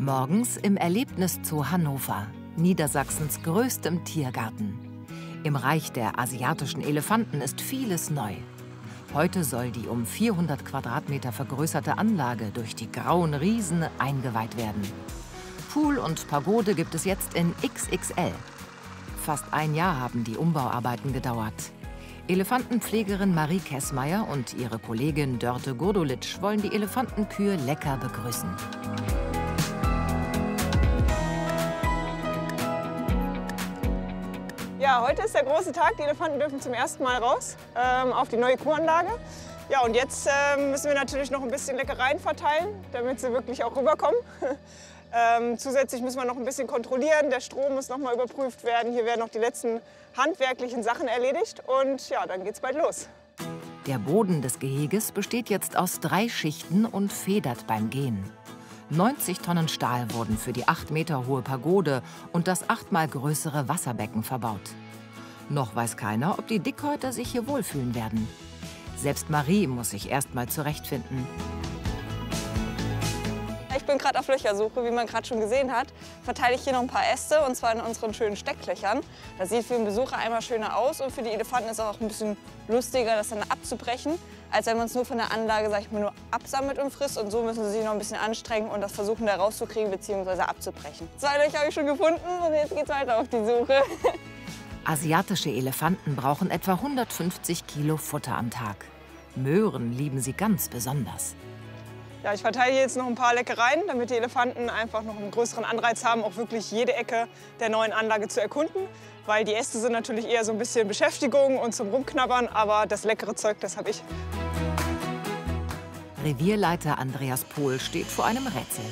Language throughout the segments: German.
Morgens im Erlebniszoo Hannover, Niedersachsens größtem Tiergarten. Im Reich der asiatischen Elefanten ist vieles neu. Heute soll die um 400 Quadratmeter vergrößerte Anlage durch die grauen Riesen eingeweiht werden. Pool und Pagode gibt es jetzt in XXL. Fast ein Jahr haben die Umbauarbeiten gedauert. Elefantenpflegerin Marie Kessmeier und ihre Kollegin Dörte Gurdulitsch wollen die Elefantenkühe lecker begrüßen. Ja, heute ist der große Tag. Die Elefanten dürfen zum ersten Mal raus auf die neue Kuhanlage. Ja, und jetzt müssen wir natürlich noch ein bisschen Leckereien verteilen, damit sie wirklich auch rüberkommen. Zusätzlich müssen wir noch ein bisschen kontrollieren. Der Strom muss noch mal überprüft werden. Hier werden noch die letzten handwerklichen Sachen erledigt. Und ja, dann geht's bald los. Der Boden des Geheges besteht jetzt aus 3 Schichten und federt beim Gehen. 90 Tonnen Stahl wurden für die 8 Meter hohe Pagode und das 8-mal größere Wasserbecken verbaut. Noch weiß keiner, ob die Dickhäuter sich hier wohlfühlen werden. Selbst Marie muss sich erst mal zurechtfinden. Ich bin gerade auf Löchersuche, wie man gerade schon gesehen hat. Verteile ich hier noch ein paar Äste, und zwar in unseren schönen Stecklöchern. Das sieht für den Besucher einmal schöner aus und für die Elefanten ist es auch ein bisschen lustiger, das dann abzubrechen, als wenn man es nur von der Anlage, sag ich mal, nur absammelt und frisst. Und so müssen sie sich noch ein bisschen anstrengen und das versuchen, da rauszukriegen bzw. abzubrechen. 2 Löcher habe ich schon gefunden und jetzt geht's weiter auf die Suche. Asiatische Elefanten brauchen etwa 150 Kilo Futter am Tag. Möhren lieben sie ganz besonders. Ja, ich verteile jetzt noch ein paar Leckereien, damit die Elefanten einfach noch einen größeren Anreiz haben, auch wirklich jede Ecke der neuen Anlage zu erkunden. Weil die Äste sind natürlich eher so ein bisschen Beschäftigung und zum Rumknabbern, aber das leckere Zeug, das habe ich. Revierleiter Andreas Pohl steht vor einem Rätsel.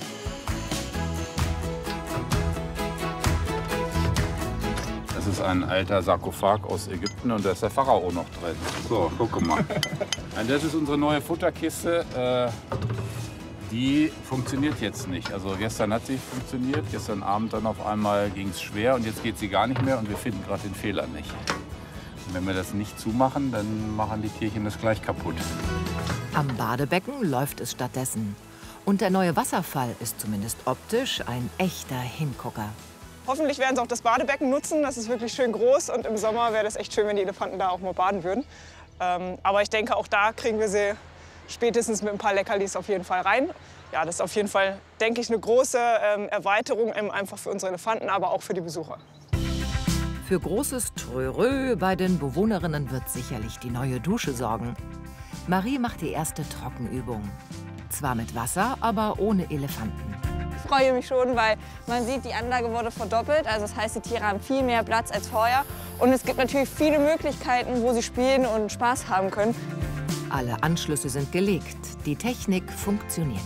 Das ist ein alter Sarkophag aus Ägypten und da ist der Pharao noch drin. So, guck mal. Und das ist unsere neue Futterkiste. Die funktioniert jetzt nicht. Also gestern hat sie funktioniert, gestern Abend dann auf einmal ging es schwer und jetzt geht sie gar nicht mehr und wir finden gerade den Fehler nicht. Und wenn wir das nicht zumachen, dann machen die Tierchen das gleich kaputt. Am Badebecken läuft es stattdessen. Und der neue Wasserfall ist zumindest optisch ein echter Hingucker. Hoffentlich werden sie auch das Badebecken nutzen. Das ist wirklich schön groß und im Sommer wäre das echt schön, wenn die Elefanten da auch mal baden würden. Aber ich denke, auch da kriegen wir sie spätestens mit ein paar Leckerlis auf jeden Fall rein. Ja, das ist auf jeden Fall, denke ich, eine große Erweiterung einfach für unsere Elefanten, aber auch für die Besucher. Für großes Trörö bei den Bewohnerinnen wird sicherlich die neue Dusche sorgen. Marie macht die erste Trockenübung. Zwar mit Wasser, aber ohne Elefanten. Ich freue mich schon, weil man sieht, die Anlage wurde verdoppelt. Also das heißt, die Tiere haben viel mehr Platz als vorher. Und es gibt natürlich viele Möglichkeiten, wo sie spielen und Spaß haben können. Alle Anschlüsse sind gelegt. Die Technik funktioniert.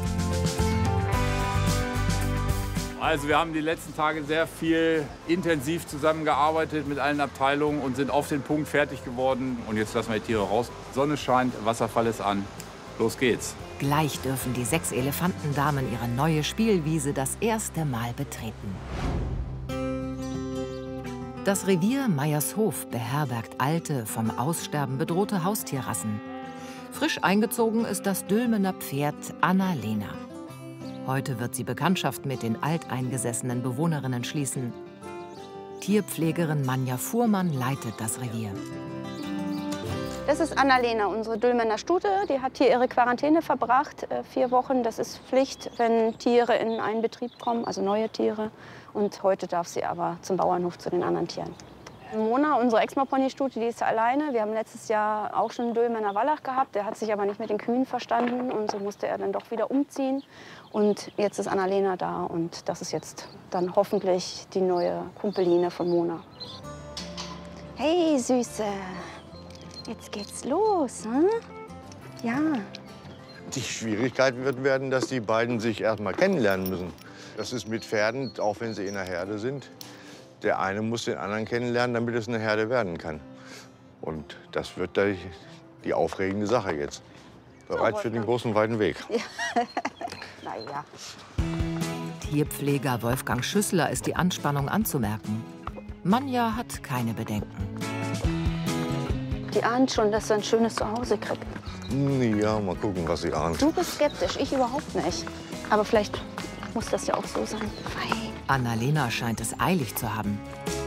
Also wir haben die letzten Tage sehr viel intensiv zusammengearbeitet mit allen Abteilungen und sind auf den Punkt fertig geworden. Und jetzt lassen wir die Tiere raus. Sonne scheint, Wasserfall ist an. Los geht's. Gleich dürfen die 6 Elefantendamen ihre neue Spielwiese das erste Mal betreten. Das Revier Meiershof beherbergt alte, vom Aussterben bedrohte Haustierrassen. Frisch eingezogen ist das Dülmener Pferd Anna-Lena. Heute wird sie Bekanntschaft mit den alteingesessenen Bewohnerinnen schließen. Tierpflegerin Manja Fuhrmann leitet das Revier. Das ist Anna-Lena, unsere Dülmener Stute. Die hat hier ihre Quarantäne verbracht, 4 Wochen. Das ist Pflicht, wenn Tiere in einen Betrieb kommen, also neue Tiere. Und heute darf sie aber zum Bauernhof zu den anderen Tieren. Mona, unsere Exmoor-Pony-Stute, die ist alleine. Wir haben letztes Jahr auch schon einen Dülmener Wallach gehabt. Der hat sich aber nicht mit den Kühen verstanden und so musste er dann doch wieder umziehen. Und jetzt ist Anna-Lena da und das ist jetzt dann hoffentlich die neue Kumpeline von Mona. Hey, Süße. Jetzt geht's los, hm? Ja. Die Schwierigkeit wird werden, dass die beiden sich erst mal kennenlernen müssen. Das ist mit Pferden, auch wenn sie in der Herde sind. Der eine muss den anderen kennenlernen, damit es eine Herde werden kann. Und das wird die aufregende Sache jetzt. Bereit für den großen, weiten Weg. Ja. Na ja. Tierpfleger Wolfgang Schüssler ist die Anspannung anzumerken. Manja hat keine Bedenken. Die ahnt schon, dass sie ein schönes Zuhause kriegt. Ja, mal gucken, was sie ahnt. Du bist skeptisch, ich überhaupt nicht. Aber vielleicht muss das ja auch so sein. Fein. Annalena scheint es eilig zu haben.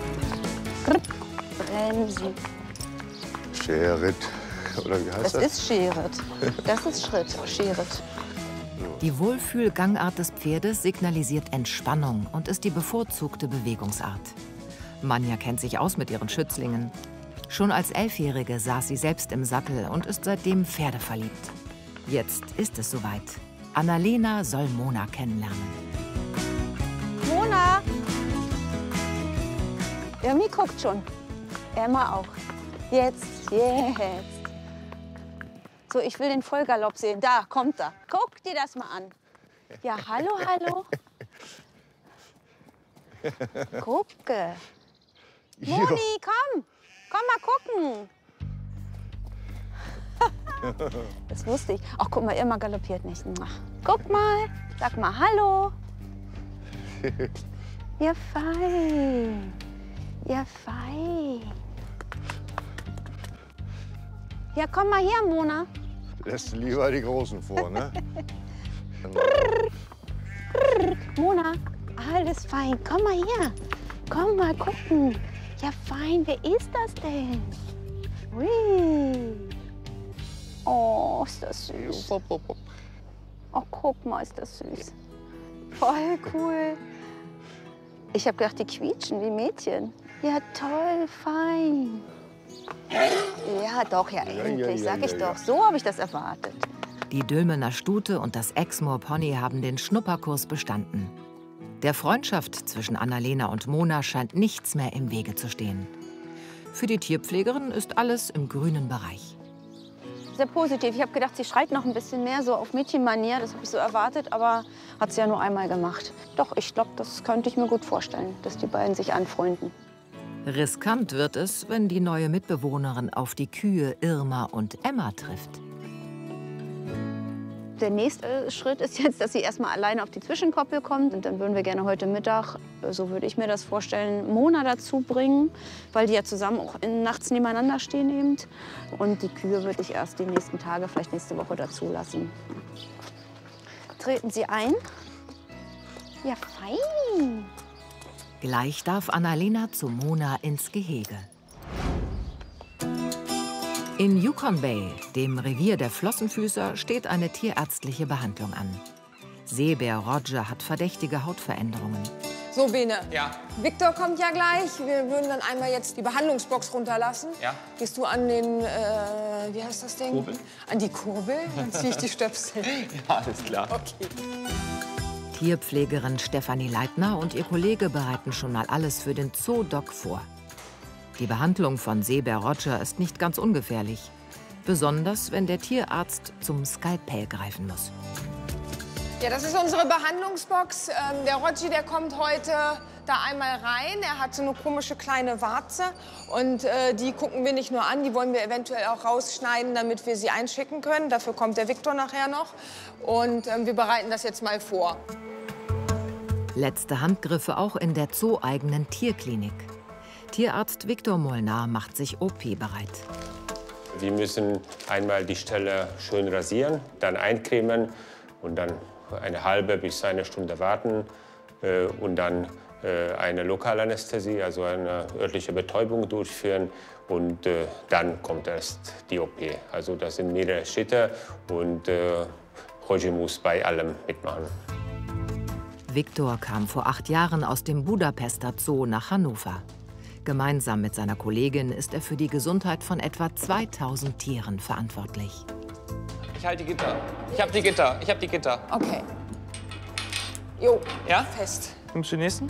Bremsen. Scheret. Oder wie heißt das? Das ist Scheret. Das ist Schritt, Scheret. Die Wohlfühlgangart des Pferdes signalisiert Entspannung und ist die bevorzugte Bewegungsart. Manja kennt sich aus mit ihren Schützlingen. Schon als 11-Jährige saß sie selbst im Sattel und ist seitdem pferdeverliebt. Jetzt ist es soweit. Annalena soll Mona kennenlernen. Mona! Irmi guckt schon. Emma auch. Jetzt. So, ich will den Vollgalopp sehen. Da, kommt er. Guck dir das mal an. Ja, hallo, hallo. Gucke. Moni, komm. Komm mal gucken. Das wusste ich. Ach, guck mal, Irma galoppiert nicht. Guck mal. Sag mal hallo. Ja, fein. Ja, fein. Ja, komm mal her, Mona. Lässt du lieber die Großen vor, ne? Mona, alles fein. Komm mal her. Komm mal gucken. Ja, fein. Wer ist das denn? Ui. Oh, ist das süß. Oh, guck mal, ist das süß. Voll cool. Ich habe gedacht, die quietschen wie Mädchen. Ja, toll, fein. Ja, doch, ja, endlich, sag ich doch. So habe ich das erwartet. Die Dülmener Stute und das Exmoor Pony haben den Schnupperkurs bestanden. Der Freundschaft zwischen Annalena und Mona scheint nichts mehr im Wege zu stehen. Für die Tierpflegerin ist alles im grünen Bereich. Sehr positiv. Ich habe gedacht, sie schreit noch ein bisschen mehr, so auf Mädchenmanier. Das habe ich so erwartet, aber hat sie ja nur einmal gemacht. Doch, ich glaube, das könnte ich mir gut vorstellen, dass die beiden sich anfreunden. Riskant wird es, wenn die neue Mitbewohnerin auf die Kühe Irma und Emma trifft. Der nächste Schritt ist jetzt, dass sie erstmal alleine auf die Zwischenkoppel kommt. Und dann würden wir gerne heute Mittag, so würde ich mir das vorstellen, Mona dazu bringen, weil die ja zusammen auch nachts nebeneinander stehen eben. Und die Kühe würde ich erst die nächsten Tage, vielleicht nächste Woche dazu lassen. Treten Sie ein. Ja, fein. Gleich darf Annalena zu Mona ins Gehege. In Yukon Bay, dem Revier der Flossenfüßer, steht eine tierärztliche Behandlung an. Seebär Roger hat verdächtige Hautveränderungen. So, Bene. Ja. Victor kommt ja gleich. Wir würden dann einmal jetzt die Behandlungsbox runterlassen. Ja. Gehst du an den, wie heißt das Ding? Kurbel. An die Kurbel? Dann ziehe ich die Stöpsel. Ja, alles klar. Okay. Tierpflegerin Stefanie Leitner und ihr Kollege bereiten schon mal alles für den Zoo-Doc vor. Die Behandlung von Seebär Roger ist nicht ganz ungefährlich. Besonders, wenn der Tierarzt zum Skalpell greifen muss. Ja, das ist unsere Behandlungsbox. Der Roger, der kommt heute da einmal rein. Er hat so eine komische kleine Warze. Und die gucken wir nicht nur an, die wollen wir eventuell auch rausschneiden, damit wir sie einschicken können. Dafür kommt der Victor nachher noch. Und wir bereiten das jetzt mal vor. Letzte Handgriffe auch in der zoo-eigenen Tierklinik. Tierarzt Victor Molnar macht sich OP bereit. Wir müssen einmal die Stelle schön rasieren, dann eincremen und dann eine halbe bis eine Stunde warten und dann eine Lokalanästhesie, also eine örtliche Betäubung durchführen und dann kommt erst die OP. Also das sind mehrere Schritte und Roger muss bei allem mitmachen. Victor kam vor 8 Jahren aus dem Budapester Zoo nach Hannover. Gemeinsam mit seiner Kollegin ist er für die Gesundheit von etwa 2000 Tieren verantwortlich. Ich halte die Gitter. Ich habe die Gitter. Ich habe die Gitter. Okay. Jo, Ja? fest. Nimmst du den nächsten?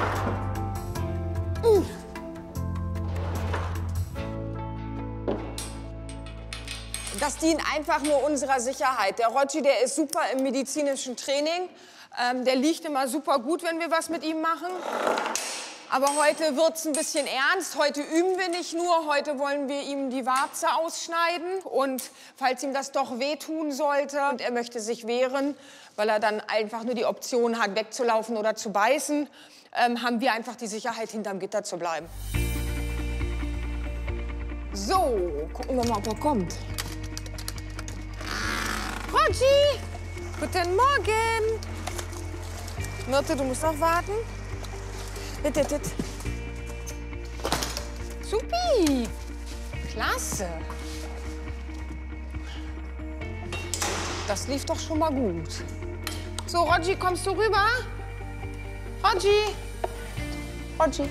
Das dient einfach nur unserer Sicherheit. Der Roger, der ist super im medizinischen Training. Der liegt immer super gut, wenn wir was mit ihm machen. Aber heute wird's ein bisschen ernst. Heute üben wir nicht nur, heute wollen wir ihm die Warze ausschneiden. Und falls ihm das doch wehtun sollte und er möchte sich wehren, weil er dann einfach nur die Option hat, wegzulaufen oder zu beißen, haben wir einfach die Sicherheit, hinterm Gitter zu bleiben. So, gucken wir mal, ob er kommt. Roger! Guten Morgen! Myrte, du musst noch warten. Bitte, bitte. Supi! Klasse. Das lief doch schon mal gut. So, Rogi, kommst du rüber? Rogi! Rogi.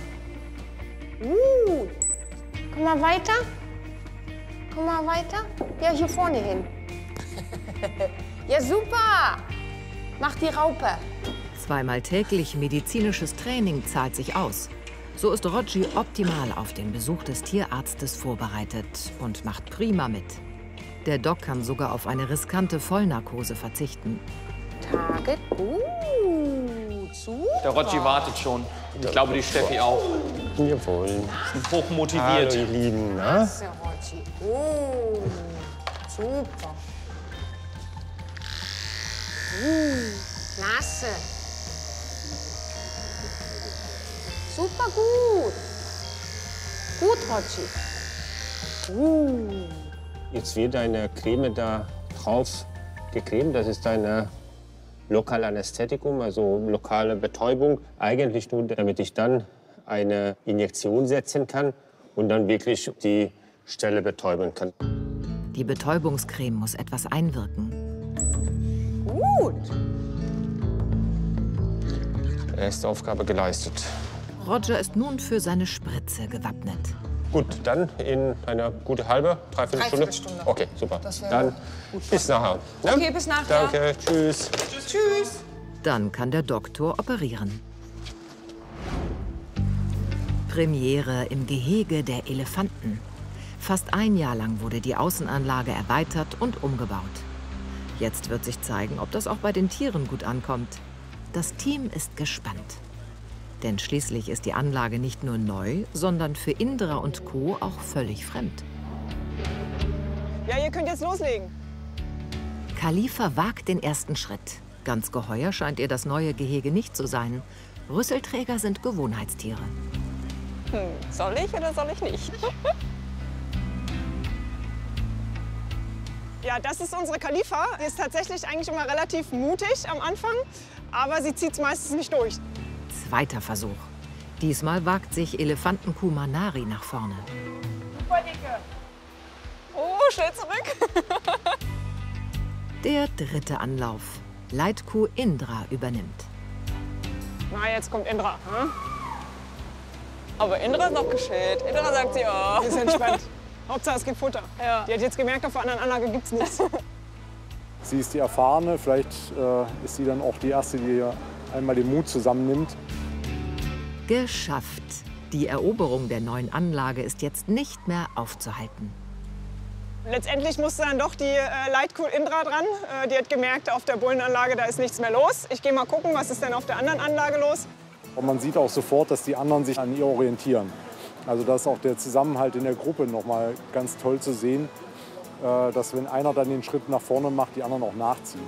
Komm mal weiter. Komm mal weiter. Ja, hier vorne hin. Ja, super. Mach die Raupe. Zweimal täglich medizinisches Training zahlt sich aus. So ist Rogi optimal auf den Besuch des Tierarztes vorbereitet und macht prima mit. Der Doc kann sogar auf eine riskante Vollnarkose verzichten. Tage gut. Super. Der Rogi wartet schon. Ich glaube, die Steffi auch. Jawohl. Sind hochmotiviert. Hallo, ihr Lieben. Na? Klasse, Rogi. Oh, super. Klasse. Super gut. Gut, Rogi. Jetzt wird eine Creme da drauf gecremt. Das ist eine lokale Anästhetikum, also lokale Betäubung. Eigentlich nur, damit ich dann eine Injektion setzen kann und dann wirklich die Stelle betäuben kann. Die Betäubungscreme muss etwas einwirken. Gut. Erste Aufgabe geleistet. Roger ist nun für seine Spritze gewappnet. Gut, dann in einer gute halbe, dreiviertel Stunde. Okay, super. Dann bis nachher. Ja? Okay, bis nachher. Danke, tschüss. Tschüss. Dann kann der Doktor operieren. Premiere im Gehege der Elefanten. Fast ein Jahr lang wurde die Außenanlage erweitert und umgebaut. Jetzt wird sich zeigen, ob das auch bei den Tieren gut ankommt. Das Team ist gespannt. Denn schließlich ist die Anlage nicht nur neu, sondern für Indra und Co. auch völlig fremd. Ja, ihr könnt jetzt loslegen. Khalifa wagt den ersten Schritt. Ganz geheuer scheint ihr das neue Gehege nicht zu sein. Rüsselträger sind Gewohnheitstiere. Soll ich oder soll ich nicht? Ja, das ist unsere Khalifa. Sie ist tatsächlich eigentlich immer relativ mutig am Anfang, aber sie zieht es meistens nicht durch. Zweiter Versuch. Diesmal wagt sich Elefantenkuh Manari nach vorne. Oh, schnell zurück. Der dritte Anlauf. Leitkuh Indra übernimmt. Na, jetzt kommt Indra. Hm? Aber Indra ist noch geschält. Indra sagt sie, oh. Die ist entspannt. Hauptsache, es gibt Futter. Ja. Die hat jetzt gemerkt, auf der anderen Anlage gibt's nichts. Sie ist die Erfahrene. Vielleicht ist sie dann auch die Erste, die einmal den Mut zusammennimmt. Geschafft. Die Eroberung der neuen Anlage ist jetzt nicht mehr aufzuhalten. Letztendlich musste dann doch die Leitkuh Indra dran. Die hat gemerkt, auf der Bullenanlage, da ist nichts mehr los. Ich gehe mal gucken, was ist denn auf der anderen Anlage los. Und man sieht auch sofort, dass die anderen sich an ihr orientieren. Also da ist auch der Zusammenhalt in der Gruppe noch mal ganz toll zu sehen, dass wenn einer dann den Schritt nach vorne macht, die anderen auch nachziehen.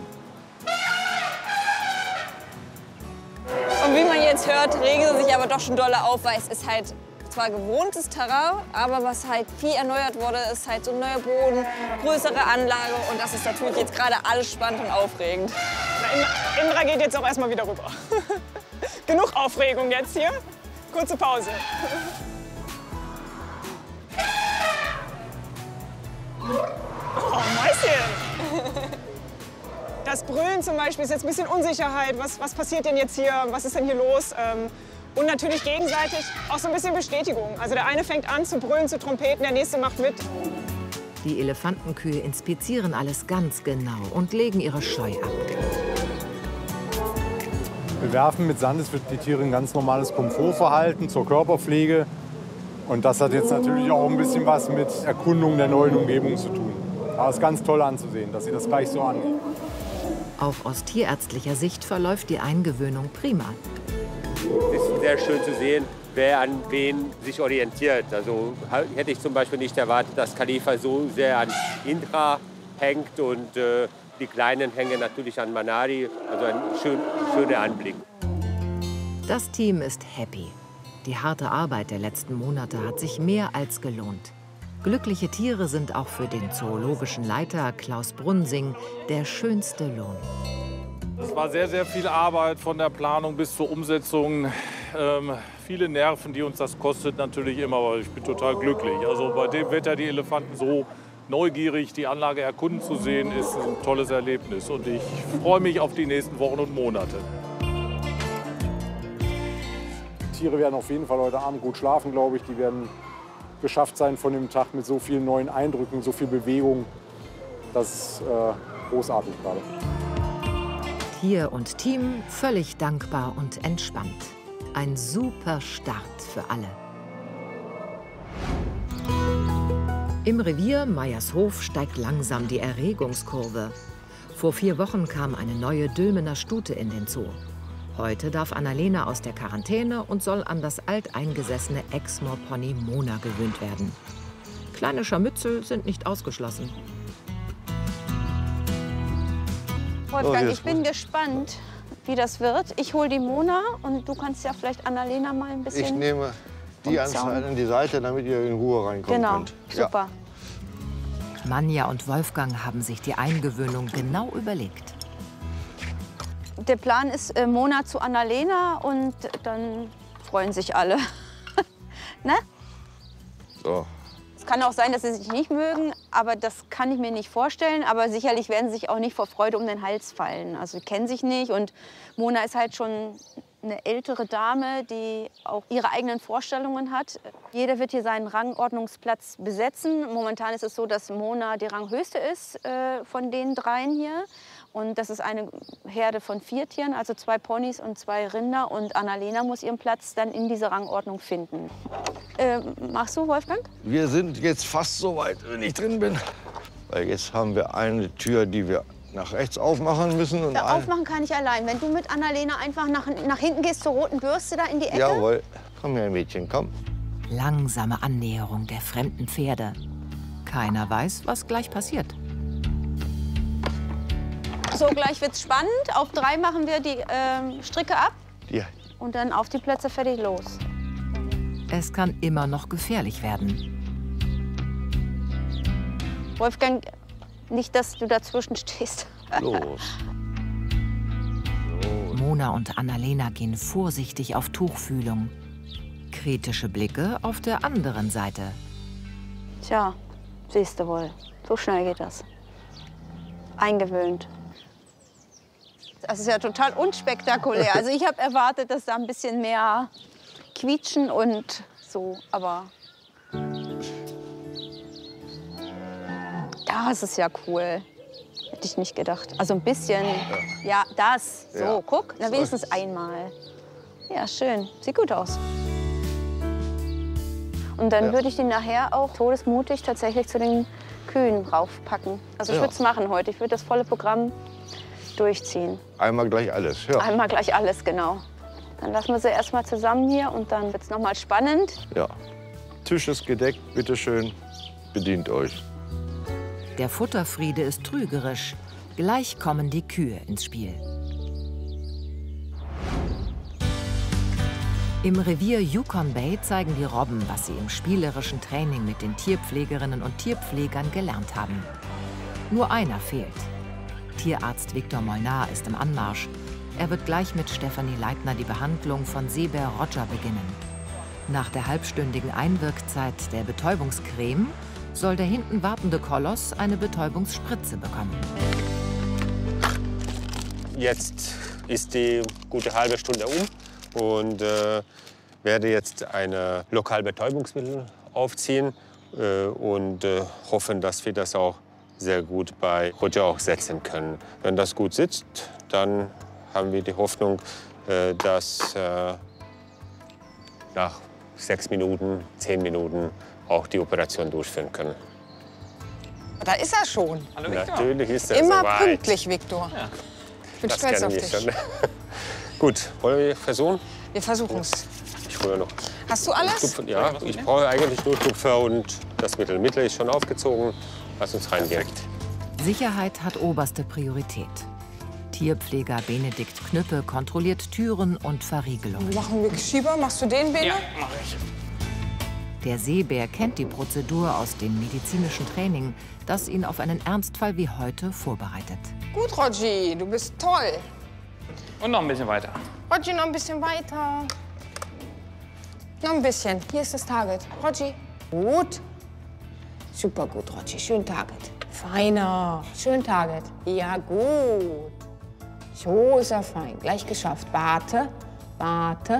Und wie man jetzt hört, regen sie sich aber doch schon dolle auf, weil es ist halt zwar gewohntes Terrain, aber was halt viel erneuert wurde, ist halt so ein neuer Boden, größere Anlage und das ist natürlich jetzt gerade alles spannend und aufregend. Na, Indra geht jetzt auch erstmal wieder rüber. Genug Aufregung jetzt hier. Kurze Pause. Oh, Mäuschen! Das Brüllen zum Beispiel ist jetzt ein bisschen Unsicherheit. Was passiert denn jetzt hier? Was ist denn hier los? Und natürlich gegenseitig auch so ein bisschen Bestätigung. Also der eine fängt an zu brüllen, zu trompeten, der nächste macht mit. Die Elefantenkühe inspizieren alles ganz genau und legen ihre Scheu ab. Wir werfen mit Sand, es wird die Tiere ein ganz normales Komfortverhalten zur Körperpflege. Und das hat jetzt natürlich auch ein bisschen was mit Erkundung der neuen Umgebung zu tun. Aber es ist ganz toll anzusehen, dass sie das gleich so angehen. Auch aus tierärztlicher Sicht verläuft die Eingewöhnung prima. Es ist sehr schön zu sehen, wer an wen sich orientiert. Also hätte ich zum Beispiel nicht erwartet, dass Khalifa so sehr an Indra hängt und die Kleinen hängen natürlich an Manari. Also ein schöner Anblick. Das Team ist happy. Die harte Arbeit der letzten Monate hat sich mehr als gelohnt. Glückliche Tiere sind auch für den zoologischen Leiter Klaus Brunsing der schönste Lohn. Es war sehr, sehr viel Arbeit von der Planung bis zur Umsetzung. Viele Nerven, die uns das kostet natürlich immer, aber ich bin total glücklich. Also bei dem Wetter die Elefanten so neugierig, die Anlage erkunden zu sehen, ist ein tolles Erlebnis. Und ich freue mich auf die nächsten Wochen und Monate. Die Tiere werden auf jeden Fall heute Abend gut schlafen, glaube ich. Die werden geschafft sein von dem Tag mit so vielen neuen Eindrücken, so viel Bewegung. Das ist großartig gerade. Tier und Team völlig dankbar und entspannt. Ein super Start für alle. Im Revier Meiershof steigt langsam die Erregungskurve. Vor 4 Wochen kam eine neue Dülmener Stute in den Zoo. Heute darf Annalena aus der Quarantäne und soll an das alteingesessene Exmoor-Pony Mona gewöhnt werden. Kleine Scharmützel sind nicht ausgeschlossen. Wolfgang, ich bin gespannt, wie das wird. Ich hole die Mona und du kannst ja vielleicht Annalena mal ein bisschen... Ich nehme die an die Seite, damit ihr in Ruhe reinkommen könnt. Genau, super. Ja. Manja und Wolfgang haben sich die Eingewöhnung genau überlegt. Der Plan ist Mona zu Annalena und dann freuen sich alle. Ne? So. Es kann auch sein, dass sie sich nicht mögen, aber das kann ich mir nicht vorstellen. Aber sicherlich werden sie sich auch nicht vor Freude um den Hals fallen. Also sie kennen sich nicht und Mona ist halt schon eine ältere Dame, die auch ihre eigenen Vorstellungen hat. Jeder wird hier seinen Rangordnungsplatz besetzen. Momentan ist es so, dass Mona die Ranghöchste ist von den dreien hier. Und das ist eine Herde von 4 Tieren, also 2 Ponys und 2 Rinder. Und Annalena muss ihren Platz dann in dieser Rangordnung finden. Machst du, Wolfgang? Wir sind jetzt fast so weit, wenn ich drin bin. Weil jetzt haben wir eine Tür, die wir nach rechts aufmachen müssen. Und aufmachen kann ich allein. Wenn du mit Annalena einfach nach hinten gehst zur roten Bürste da in die Ecke. Jawohl. Komm her, Mädchen, komm. Langsame Annäherung der fremden Pferde. Keiner weiß, was gleich passiert. So, gleich wird's spannend. Auf 3 machen wir die Stricke ab. Ja. Und dann auf die Plätze, fertig, los. Es kann immer noch gefährlich werden. Wolfgang, nicht, dass du dazwischen stehst. Los. Mona und Annalena gehen vorsichtig auf Tuchfühlung. Kritische Blicke auf der anderen Seite. Tja, siehst du wohl. So schnell geht das. Eingewöhnt. Das ist ja total unspektakulär. Also ich habe erwartet, dass da ein bisschen mehr quietschen und so, aber das ist ja cool. Hätte ich nicht gedacht. Also ein bisschen, ja, das, so, ja. Guck, na wenigstens einmal. Ja, schön, sieht gut aus. Und dann würde ich den nachher auch todesmutig tatsächlich zu den Kühen raufpacken. Also ich würde es machen heute, ich würde das volle Programm durchziehen. Einmal gleich alles, ja. Einmal gleich alles, genau. Dann lassen wir sie erst mal zusammen hier und dann wird es noch mal spannend. Ja. Tisch ist gedeckt, bitteschön, bedient euch. Der Futterfriede ist trügerisch. Gleich kommen die Kühe ins Spiel. Im Revier Yukon Bay zeigen die Robben, was sie im spielerischen Training mit den Tierpflegerinnen und Tierpflegern gelernt haben. Nur einer fehlt. Tierarzt Viktor Molnar ist im Anmarsch. Er wird gleich mit Stefanie Leitner die Behandlung von Seebär Roger beginnen. Nach der halbstündigen Einwirkzeit der Betäubungscreme soll der hinten wartende Koloss eine Betäubungsspritze bekommen. Jetzt ist die gute halbe Stunde um und werde jetzt eine Lokalbetäubungsmittel aufziehen und hoffen, dass wir das auch sehr gut bei Roger auch setzen können. Wenn das gut sitzt, dann haben wir die Hoffnung, dass nach 6 Minuten, 10 Minuten auch die Operation durchführen können. Da ist er schon. Hallo, Viktor. Natürlich ist er Immer soweit. pünktlich, Viktor. Ja. Ich bin Das stolz auf kennen dich. wir schon. Gut, wollen wir versuchen? Wir versuchen es. Ich hole noch. Hast du alles? Tupfer. Ja, ich brauche eigentlich nur Tupfer und das Mittel. Mittel ist schon aufgezogen. Lass uns reingehen. Sicherheit hat oberste Priorität. Tierpfleger Benedikt Knüppe kontrolliert Türen und Verriegelung. Machen wir Schieber? Machst du den, Bene? Ja, mach ich. Der Seebär kennt die Prozedur aus dem medizinischen Training, das ihn auf einen Ernstfall wie heute vorbereitet. Gut, Roger, du bist toll. Und noch ein bisschen weiter. Roger, noch ein bisschen weiter. Noch ein bisschen. Hier ist das Target. Roger. Gut. Super gut, Roger. Schön Target. Feiner. Schön Target. Ja, gut. So ist er fein. Gleich geschafft. Warte. Warte.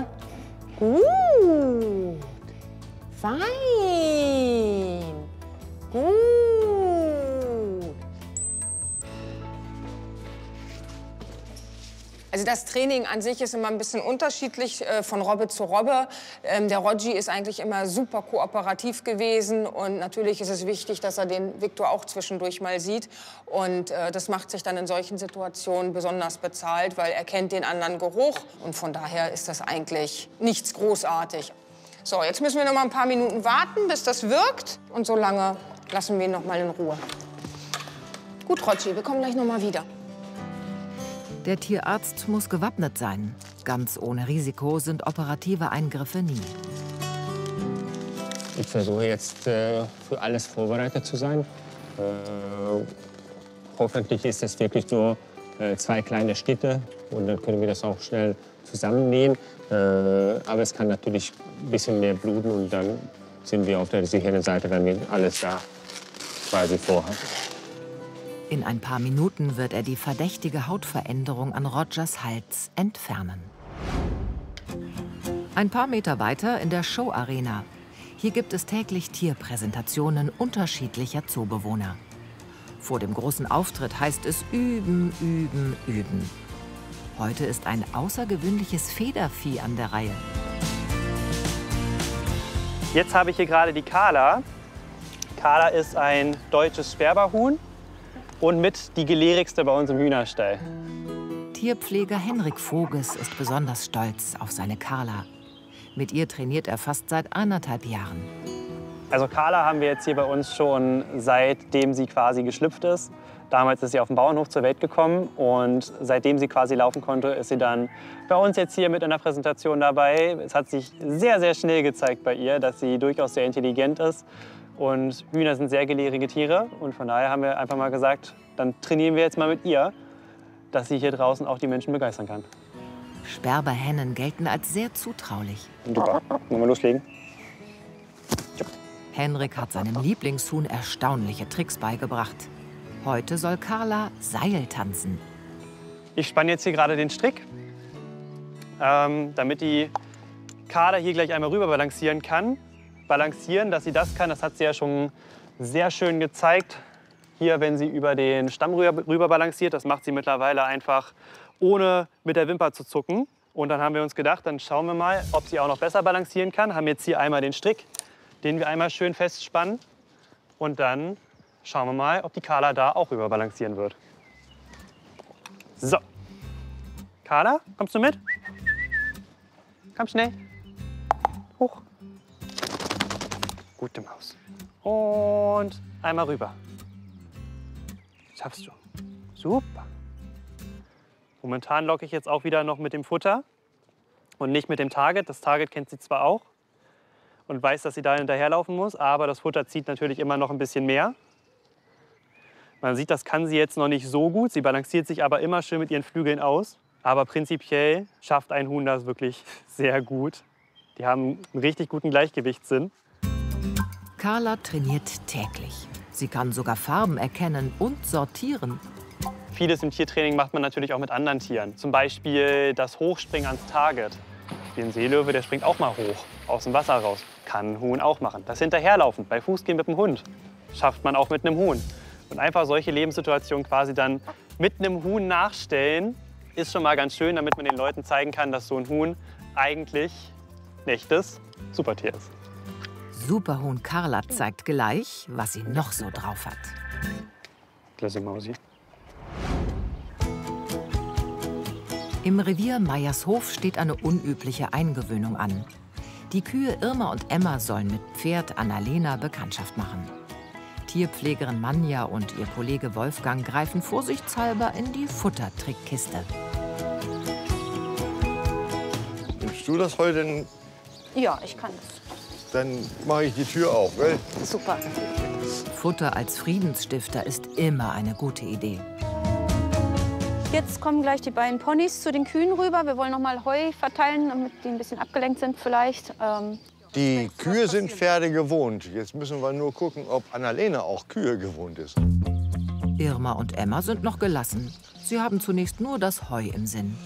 Gut. Fein. Gut. Also das Training an sich ist immer ein bisschen unterschiedlich von Robbe zu Robbe. Der Roger ist eigentlich immer super kooperativ gewesen und natürlich ist es wichtig, dass er den Viktor auch zwischendurch mal sieht. Und das macht sich dann in solchen Situationen besonders bezahlt, weil er kennt den anderen Geruch und von daher ist das eigentlich nichts großartig. So, jetzt müssen wir noch mal ein paar Minuten warten, bis das wirkt und so lange lassen wir ihn noch mal in Ruhe. Gut, Roger, wir kommen gleich noch mal wieder. Der Tierarzt muss gewappnet sein. Ganz ohne Risiko sind operative Eingriffe nie. Ich versuche jetzt für alles vorbereitet zu sein. Hoffentlich ist es wirklich nur 2 kleine Schnitte und dann können wir das auch schnell zusammennähen. Aber es kann natürlich ein bisschen mehr bluten und dann sind wir auf der sicheren Seite, wenn wir alles da quasi vorhaben. In ein paar Minuten wird er die verdächtige Hautveränderung an Rogers Hals entfernen. Ein paar Meter weiter in der Showarena. Hier gibt es täglich Tierpräsentationen unterschiedlicher Zoobewohner. Vor dem großen Auftritt heißt es üben, üben, üben. Heute ist ein außergewöhnliches Federvieh an der Reihe. Jetzt habe ich hier gerade die Carla. Carla ist ein deutsches Sperberhuhn und mit die gelehrigste bei uns im Hühnerstall. Tierpfleger Henrik Voges ist besonders stolz auf seine Carla. Mit ihr trainiert er fast seit 1,5 Jahren. Also Carla haben wir jetzt hier bei uns schon seitdem sie quasi geschlüpft ist. Damals ist sie auf dem Bauernhof zur Welt gekommen und seitdem sie quasi laufen konnte, ist sie dann bei uns jetzt hier mit in der Präsentation dabei. Es hat sich sehr, sehr schnell gezeigt bei ihr, dass sie durchaus sehr intelligent ist. Und Hühner sind sehr gelehrige Tiere und von daher haben wir einfach mal gesagt, dann trainieren wir jetzt mal mit ihr, dass sie hier draußen auch die Menschen begeistern kann. Sperberhennen gelten als sehr zutraulich. Super, wollen wir loslegen? Henrik hat seinem Lieblingshuhn erstaunliche Tricks beigebracht. Heute soll Carla Seil tanzen. Ich spanne jetzt hier gerade den Strick, damit die Carla hier gleich einmal rüber balancieren kann. Balancieren, dass sie das kann, das hat sie ja schon sehr schön gezeigt. Hier, wenn sie über den Stamm rüber balanciert, das macht sie mittlerweile einfach ohne mit der Wimper zu zucken. Und dann haben wir uns gedacht, dann schauen wir mal, ob sie auch noch besser balancieren kann. Haben jetzt hier einmal den Strick, den wir einmal schön festspannen. Und dann schauen wir mal, ob die Carla da auch rüber balancieren wird. So. Carla, kommst du mit? Komm schnell. Hoch. Gute Maus. Und einmal rüber. Schaffst du. Super. Momentan locke ich jetzt auch wieder noch mit dem Futter und nicht mit dem Target. Das Target kennt sie zwar auch und weiß, dass sie da hinterherlaufen muss, aber das Futter zieht natürlich immer noch ein bisschen mehr. Man sieht, das kann sie jetzt noch nicht so gut. Sie balanciert sich aber immer schön mit ihren Flügeln aus. Aber prinzipiell schafft ein Huhn das wirklich sehr gut. Die haben einen richtig guten Gleichgewichtssinn. Carla trainiert täglich. Sie kann sogar Farben erkennen und sortieren. Vieles im Tiertraining macht man natürlich auch mit anderen Tieren. Zum Beispiel das Hochspringen ans Target. Ein Seelöwe, der springt auch mal hoch, aus dem Wasser raus. Kann ein Huhn auch machen. Das Hinterherlaufen, bei Fuß gehen mit dem Hund, schafft man auch mit einem Huhn. Und einfach solche Lebenssituationen quasi dann mit einem Huhn nachstellen, ist schon mal ganz schön, damit man den Leuten zeigen kann, dass so ein Huhn eigentlich ein echtes Supertier ist. Superhuhn Carla zeigt gleich, was sie noch so drauf hat. Klasse Mausi. Im Revier Meiershof steht eine unübliche Eingewöhnung an. Die Kühe Irma und Emma sollen mit Pferd Annalena Bekanntschaft machen. Tierpflegerin Manja und ihr Kollege Wolfgang greifen vorsichtshalber in die Futtertrickkiste. Nimmst du das heute? Ja, ich kann es. Dann mache ich die Tür auf, gell? Super. Futter als Friedensstifter ist immer eine gute Idee. Jetzt kommen gleich die beiden Ponys zu den Kühen rüber. Wir wollen noch mal Heu verteilen, damit die ein bisschen abgelenkt sind vielleicht. Die Kühe sind Pferde gewohnt. Jetzt müssen wir nur gucken, ob Annalena auch Kühe gewohnt ist. Irma und Emma sind noch gelassen. Sie haben zunächst nur das Heu im Sinn.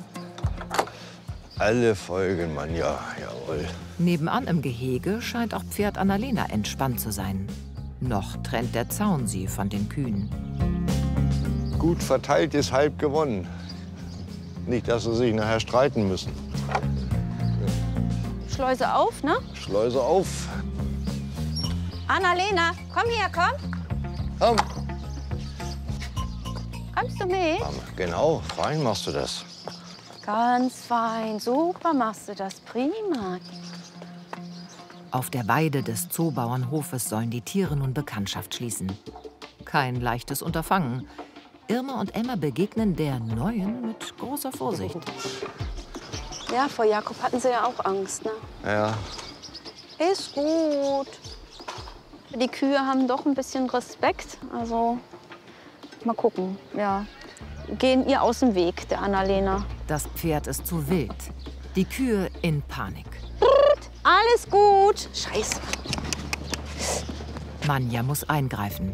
Alle folgen man, ja, jawohl. Nebenan im Gehege scheint auch Pferd Annalena entspannt zu sein. Noch trennt der Zaun sie von den Kühen. Gut verteilt ist halb gewonnen. Nicht, dass sie sich nachher streiten müssen. Schleuse auf, ne? Schleuse auf. Annalena, komm her, komm. Komm. Kommst du mit? Genau, fein machst du das. Ganz fein, super machst du das, prima. Auf der Weide des Zoobauernhofes sollen die Tiere nun Bekanntschaft schließen. Kein leichtes Unterfangen. Irma und Emma begegnen der Neuen mit großer Vorsicht. Ja, vor Jakob hatten sie ja auch Angst, ne? Ja. Ist gut. Die Kühe haben doch ein bisschen Respekt. Also, mal gucken, ja. Gehen ihr aus dem Weg, der Annalena. Das Pferd ist zu wild. Die Kühe in Panik. Alles gut. Scheiße. Manja muss eingreifen.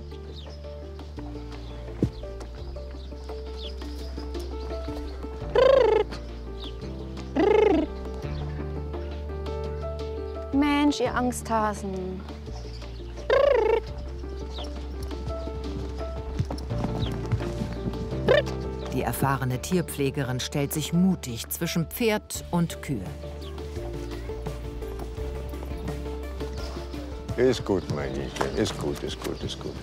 Mensch, ihr Angsthasen. Die erfahrene Tierpflegerin stellt sich mutig zwischen Pferd und Kühe. Ist gut, mein Liebchen. Ist gut, ist gut, ist gut.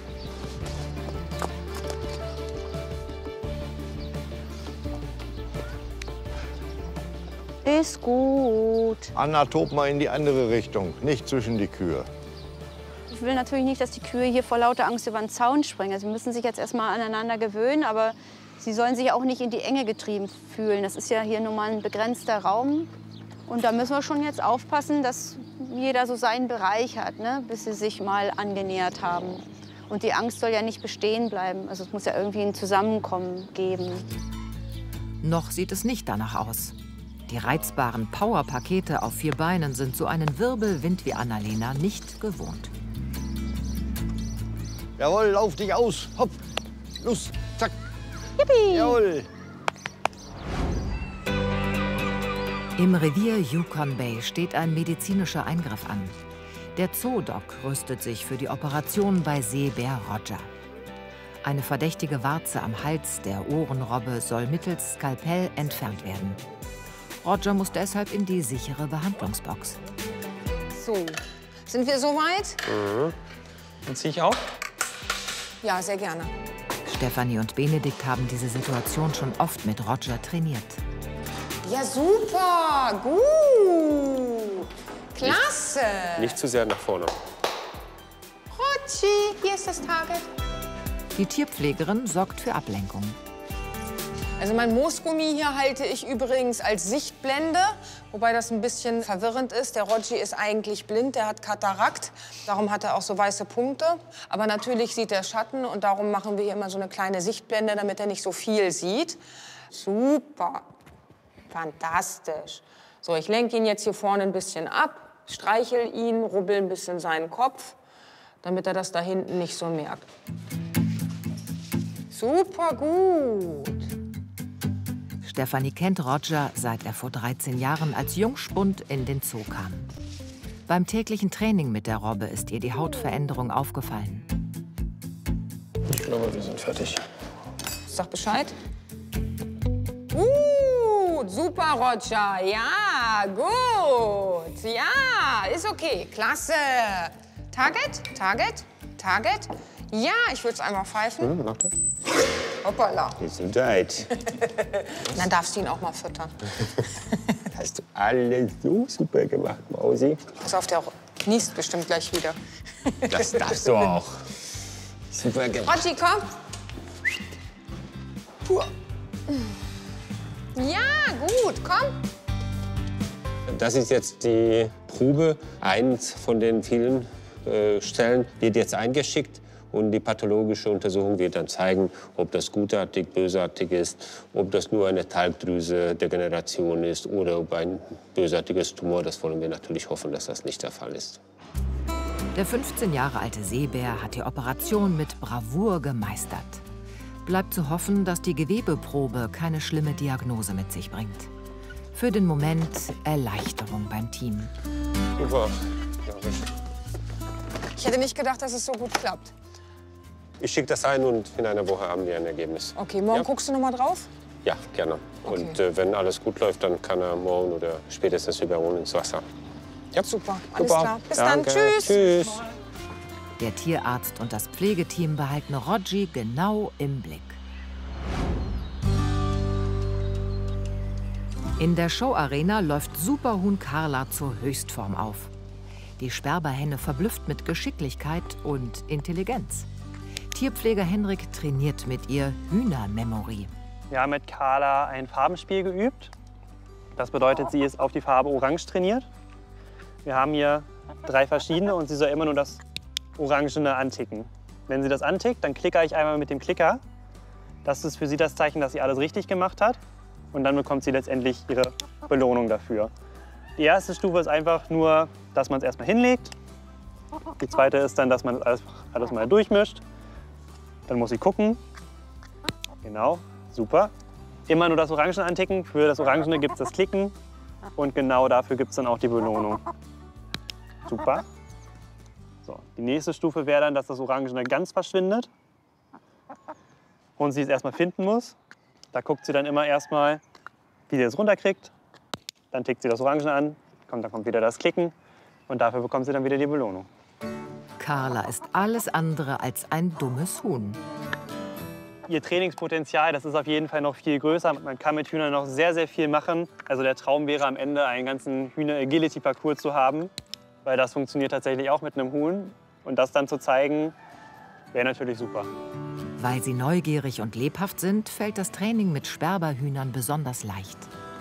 Ist gut. Anna, tob mal in die andere Richtung, nicht zwischen die Kühe. Ich will natürlich nicht, dass die Kühe hier vor lauter Angst über den Zaun springen. Sie müssen sich jetzt erstmal aneinander gewöhnen, aber sie sollen sich auch nicht in die Enge getrieben fühlen. Das ist ja hier nun mal ein begrenzter Raum. Und da müssen wir schon jetzt aufpassen, dass jeder so seinen Bereich hat, ne? Bis sie sich mal angenähert haben. Und die Angst soll ja nicht bestehen bleiben. Also es muss ja irgendwie ein Zusammenkommen geben. Noch sieht es nicht danach aus. Die reizbaren Powerpakete auf 4 Beinen sind so einen Wirbelwind wie Annalena nicht gewohnt. Jawohl, lauf dich aus. Hopp, los, zack. Yippie. Jawohl. Im Revier Yukon Bay steht ein medizinischer Eingriff an. Der Zoodoc rüstet sich für die Operation bei Seebär Roger. Eine verdächtige Warze am Hals der Ohrenrobbe soll mittels Skalpell entfernt werden. Roger muss deshalb in die sichere Behandlungsbox. So, sind wir soweit? Dann ziehe ich auf. Ja, sehr gerne. Stefanie und Benedikt haben diese Situation schon oft mit Roger trainiert. Ja, super, gut, klasse. Nicht zu sehr nach vorne. Rotschi, hier ist das Target. Die Tierpflegerin sorgt für Ablenkung. Also mein Moosgummi hier halte ich übrigens als Sichtblende, wobei das ein bisschen verwirrend ist. Der Rotschi ist eigentlich blind, der hat Katarakt, darum hat er auch so weiße Punkte. Aber natürlich sieht er Schatten und darum machen wir hier immer so eine kleine Sichtblende, damit er nicht so viel sieht. Super, fantastisch. So, ich lenke ihn jetzt hier vorne ein bisschen ab, streichel ihn, rubbel ein bisschen seinen Kopf, damit er das da hinten nicht so merkt. Super gut. Stefanie kennt Roger, seit er vor 13 Jahren als Jungspund in den Zoo kam. Beim täglichen Training mit der Robbe ist ihr die Hautveränderung aufgefallen. Ich glaube, wir sind fertig. Sag Bescheid. Super, Roger. Ja, gut. Ja, ist okay. Klasse. Target, Target, Target. Ja, ich würde es einmal pfeifen. Mach das. Hoppala. Gesundheit. Dann darfst du ihn auch mal füttern. Hast du alles so super gemacht, Mausi. Pass auf, der niest bestimmt gleich wieder. Das darfst du auch. Super gemacht. Rotschi, komm. Puh. Ja, gut, komm. Das ist jetzt die Probe. Eins von den vielen Stellen wird jetzt eingeschickt. Und die pathologische Untersuchung wird dann zeigen, ob das gutartig, bösartig ist, ob das nur eine Talgdrüse-Degeneration ist oder ob ein bösartiges Tumor. Das wollen wir natürlich hoffen, dass das nicht der Fall ist. Der 15 Jahre alte Seebär hat die Operation mit Bravour gemeistert. Bleibt zu hoffen, dass die Gewebeprobe keine schlimme Diagnose mit sich bringt. Für den Moment Erleichterung beim Team. Super. Ich hätte nicht gedacht, dass es so gut klappt. Ich schicke das ein und in einer Woche haben wir ein Ergebnis. Okay, morgen guckst du noch mal drauf? Ja, gerne. Okay. Und wenn alles gut läuft, dann kann er morgen oder spätestens übermorgen ins Wasser. Ja. Super, alles klar. Bis dann, tschüss. Tschüss. Der Tierarzt und das Pflegeteam behalten Rodgy genau im Blick. In der Showarena läuft Superhuhn Carla zur Höchstform auf. Die Sperberhenne verblüfft mit Geschicklichkeit und Intelligenz. Tierpfleger Henrik trainiert mit ihr Hühnermemory. Wir haben mit Carla ein Farbenspiel geübt. Das bedeutet, sie ist auf die Farbe Orange trainiert. Wir haben hier 3 verschiedene und sie soll immer nur das Orangene anticken. Wenn sie das antickt, dann klickere ich einmal mit dem Klicker. Das ist für sie das Zeichen, dass sie alles richtig gemacht hat. Und dann bekommt sie letztendlich ihre Belohnung dafür. Die erste Stufe ist einfach nur, dass man es erstmal hinlegt. Die zweite ist dann, dass man alles mal durchmischt. Dann muss sie gucken. Genau, super. Immer nur das Orangene anticken. Für das Orangene gibt es das Klicken. Und genau dafür gibt es dann auch die Belohnung. Super. So, die nächste Stufe wäre dann, dass das Orangene ganz verschwindet. Und sie es erstmal finden muss. Da guckt sie dann immer erstmal, wie sie es runterkriegt. Dann tickt sie das Orangene an. Dann kommt wieder das Klicken. Und dafür bekommt sie dann wieder die Belohnung. Carla ist alles andere als ein dummes Huhn. Ihr Trainingspotenzial, das ist auf jeden Fall noch viel größer. Man kann mit Hühnern noch sehr, sehr viel machen. Also der Traum wäre am Ende, einen ganzen Hühner-Agility-Parcours zu haben. Weil das funktioniert tatsächlich auch mit einem Huhn. Und das dann zu zeigen, wäre natürlich super. Weil sie neugierig und lebhaft sind, fällt das Training mit Sperberhühnern besonders leicht.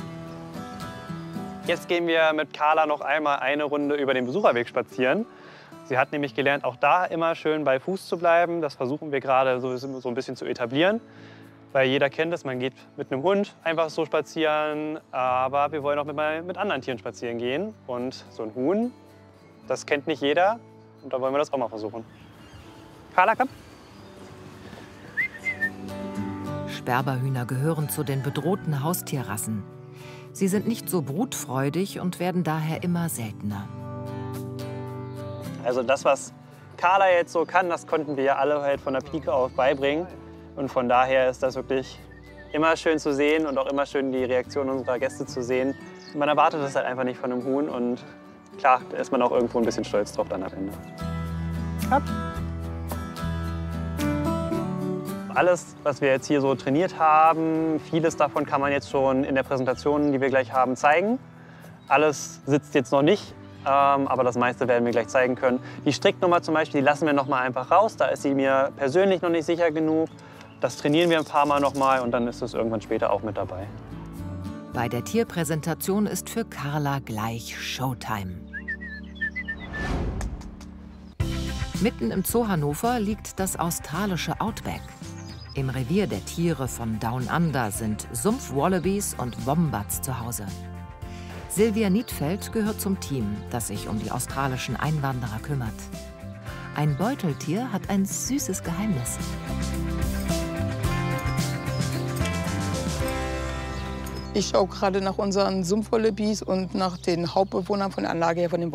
Jetzt gehen wir mit Carla noch einmal eine Runde über den Besucherweg spazieren. Sie hat nämlich gelernt, auch da immer schön bei Fuß zu bleiben. Das versuchen wir gerade so ein bisschen zu etablieren. Weil jeder kennt es, man geht mit einem Hund einfach so spazieren. Aber wir wollen auch mit anderen Tieren spazieren gehen. Und so ein Huhn, das kennt nicht jeder. Und da wollen wir das auch mal versuchen. Carla, komm. Sperberhühner gehören zu den bedrohten Haustierrassen. Sie sind nicht so brutfreudig und werden daher immer seltener. Also das, was Carla jetzt so kann, das konnten wir ja alle halt von der Pike auf beibringen. Und von daher ist das wirklich immer schön zu sehen und auch immer schön die Reaktion unserer Gäste zu sehen. Man erwartet das halt einfach nicht von einem Huhn und klar, da ist man auch irgendwo ein bisschen stolz drauf dann am Ende. Hopp. Alles, was wir jetzt hier so trainiert haben, vieles davon kann man jetzt schon in der Präsentation, die wir gleich haben, zeigen. Alles sitzt jetzt noch nicht, aber das meiste werden wir gleich zeigen können. Die Stricknummer zum Beispiel, die lassen wir noch mal einfach raus. Da ist sie mir persönlich noch nicht sicher genug. Das trainieren wir ein paar Mal noch mal und dann ist es irgendwann später auch mit dabei. Bei der Tierpräsentation ist für Carla gleich Showtime. Mitten im Zoo Hannover liegt das australische Outback. Im Revier der Tiere von Down Under sind Sumpfwallabies und Wombats zu Hause. Silvia Niedfeld gehört zum Team, das sich um die australischen Einwanderer kümmert. Ein Beuteltier hat ein süßes Geheimnis. Ich schaue gerade nach unseren Sumpfwallabies und nach den Hauptbewohnern von der Anlage her, von den